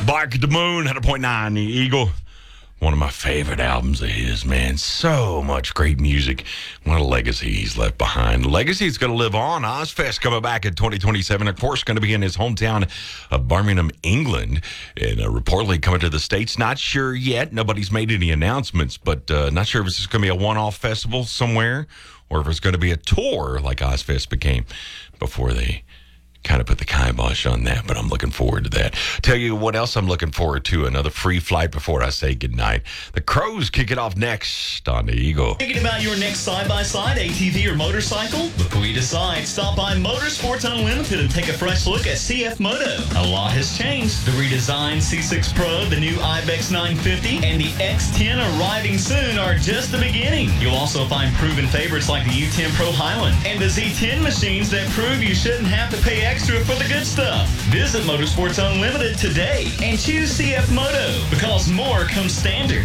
Bark at the Moon, 100.9, The Eagle. One of my favorite albums of his, man. So much great music. What a legacy he's left behind. The legacy is going to live on. Ozfest coming back in 2027. Of course, going to be in his hometown of Birmingham, England. And reportedly coming to the States. Not sure yet. Nobody's made any announcements, but not sure if it's just going to be a one-off festival somewhere or if it's going to be a tour like Ozfest became before they kind of put the kibosh on that, but I'm looking forward to that. Tell you what else I'm looking forward to, another free flight before I say goodnight. The Crows kick it off next on the Eagle. Thinking about your next side-by-side, ATV, or motorcycle? Before you decide, stop by Motorsports Unlimited and take a fresh look at CF Moto. A lot has changed. The redesigned C6 Pro, the new Ibex 950, and the X10 arriving soon are just the beginning. You'll also find proven favorites like the U10 Pro Highland and the Z10 machines that prove you shouldn't have to pay extra for the good stuff. Visit Motorsports Unlimited today and choose CF Moto because more comes standard.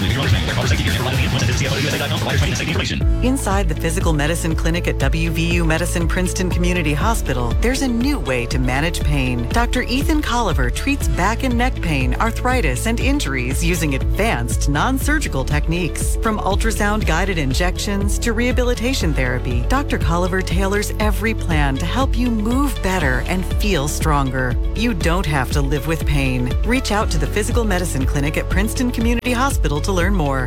Inside the physical medicine clinic at WVU Medicine Princeton Community Hospital, there's a new way to manage pain. Dr. Ethan Colliver treats back and neck pain, arthritis, and injuries using advanced non-surgical techniques. From ultrasound-guided injections to rehabilitation therapy, Dr. Colliver tailors every plan to help you move better and feel stronger. You don't have to live with pain. Reach out to the Physical Medicine Clinic at Princeton Community Hospital to learn more.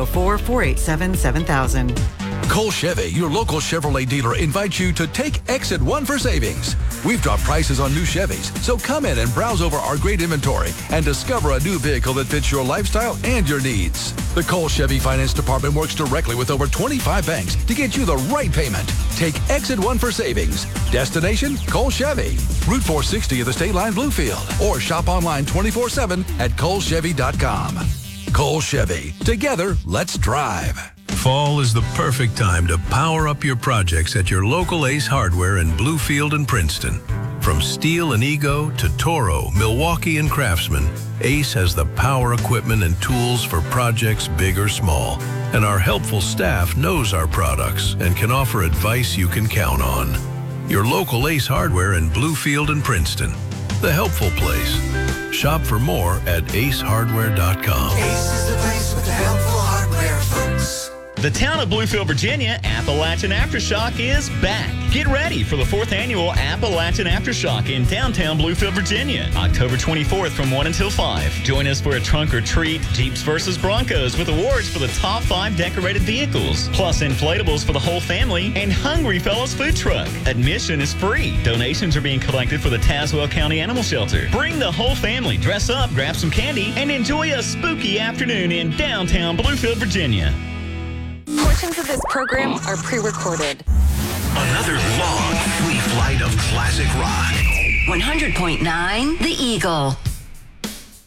304-487-7000. Cole Chevy, your local Chevrolet dealer, invites you to take Exit 1 for savings. We've dropped prices on new Chevys, so come in and browse over our great inventory and discover a new vehicle that fits your lifestyle and your needs. The Cole Chevy Finance Department works directly with over 25 banks to get you the right payment. Take Exit 1 for savings. Destination, Cole Chevy. Route 460 of the State Line Bluefield. Or shop online 24/7 at colechevy.com. Cole Chevy. Together, let's drive. Fall is the perfect time to power up your projects at your local Ace Hardware in Bluefield and Princeton. From Steel and Ego to Toro, Milwaukee, and Craftsman, Ace has the power equipment and tools for projects big or small. And our helpful staff knows our products and can offer advice you can count on. Your local Ace Hardware in Bluefield and Princeton. The helpful place. Shop for more at acehardware.com. Ace is the place with the helpful hardware, folks. The town of Bluefield, Virginia, Appalachian Aftershock is back. Get ready for the 4th annual Appalachian Aftershock in downtown Bluefield, Virginia, October 24th from 1 until 5. Join us for a trunk or treat, Jeeps versus Broncos with awards for the top 5 decorated vehicles, plus inflatables for the whole family, and Hungry Fellows food truck. Admission is free. Donations are being collected for the Tazewell County Animal Shelter. Bring the whole family, dress up, grab some candy, and enjoy a spooky afternoon in downtown Bluefield, Virginia. Portions of this program are pre-recorded. Another long, free flight of classic rock. 100.9 The Eagle.